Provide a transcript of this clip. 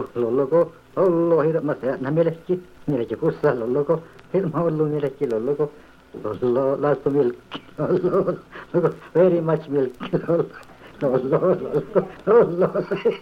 lolloko, lollo hirma se na mielekki pussa lolloko, hirma ollu mielekki lolloko, lollo lasto milkki, lollo, very much milk, lollo, lollo, lollo, lollo.